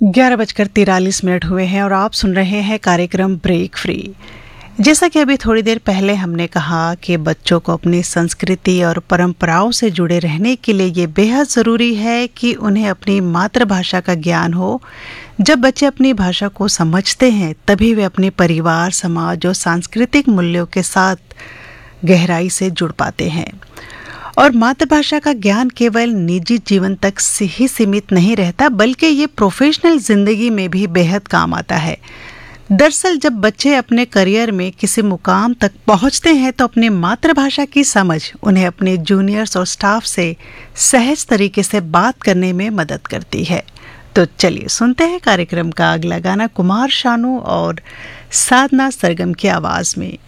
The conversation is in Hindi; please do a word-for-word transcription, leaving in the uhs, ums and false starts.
ग्यारह बजकर तिरालीस मिनट हुए हैं और आप सुन रहे हैं कार्यक्रम ब्रेक फ्री। जैसा कि अभी थोड़ी देर पहले हमने कहा कि बच्चों को अपनी संस्कृति और परंपराओं से जुड़े रहने के लिए ये बेहद ज़रूरी है कि उन्हें अपनी मातृभाषा का ज्ञान हो। जब बच्चे अपनी भाषा को समझते हैं तभी वे अपने परिवार, समाज और सांस्कृतिक मूल्यों के साथ गहराई से जुड़ पाते हैं। और मातृभाषा का ज्ञान केवल निजी जीवन तक से ही सीमित नहीं रहता, बल्कि ये प्रोफेशनल जिंदगी में भी बेहद काम आता है। दरअसल जब बच्चे अपने करियर में किसी मुकाम तक पहुंचते हैं तो अपनी मातृभाषा की समझ उन्हें अपने जूनियर्स और स्टाफ से सहज तरीके से बात करने में मदद करती है। तो चलिए सुनते हैं कार्यक्रम का अगला गाना कुमार शानू और साधना सरगम की आवाज में।